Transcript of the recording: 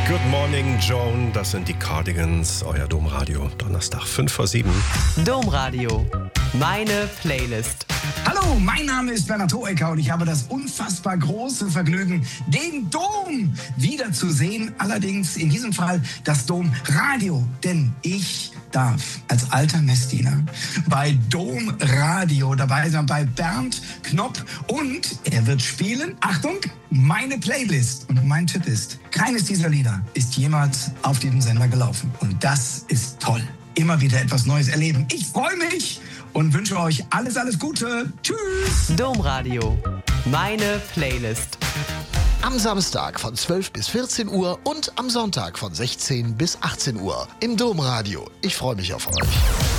Good morning, Joan. Das sind die Cardigans, euer Domradio. Donnerstag, 5:05. Domradio. Meine Playlist. Hallo, mein Name ist Bernhard Hoeker und ich habe das unfassbar große Vergnügen, den Dom wiederzusehen. Allerdings in diesem Fall das Domradio, denn ich darf als alter Messdiener bei Domradio dabei sein, bei Bernd Knopp, und er wird spielen, Achtung, meine Playlist. Und mein Tipp ist, keines dieser Lieder ist jemals auf diesem Sender gelaufen. Und das ist toll. Immer wieder etwas Neues erleben. Ich freue mich und wünsche euch alles, alles Gute. Tschüss. Domradio. Meine Playlist. Am Samstag von 12 bis 14 Uhr und am Sonntag von 16 bis 18 Uhr im Domradio. Ich freue mich auf euch.